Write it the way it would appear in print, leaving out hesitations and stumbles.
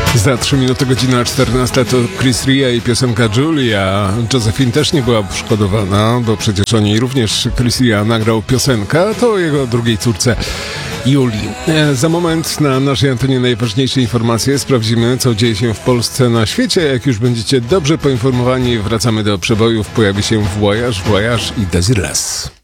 Za 3 minuty godzina 14 to Chris Ria i piosenka Julia. Josephine też nie była poszkodowana, bo przecież o niej również Chris Ria nagrał piosenkę, to o jego drugiej córce Julii. Za moment na naszej antenie najważniejsze informacje. Sprawdzimy, co dzieje się w Polsce, na świecie. Jak już będziecie dobrze poinformowani, wracamy do przebojów. Pojawi się Voyage i Desireless.